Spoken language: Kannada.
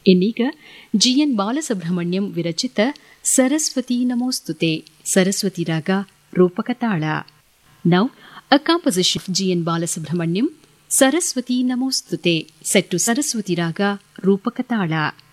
ಇನ್ನೀಗ ಜಿಎನ್ ಬಾಲಸುಬ್ರಹ್ಮಣ್ಯಂ ವಿರಚಿತ ಸರಸ್ವತಿ ನಮೋಸ್ತುತೆ ಸರಸ್ವತಿ ರಾಗ ರೂಪಕ ತಾಳ. Now a composition of GN Balasubrahmanyam, Saraswati ನಮೋಸ್ತುತೆ, set to Saraswati ರಾಗ ರೂಪಕ ತಾಳ.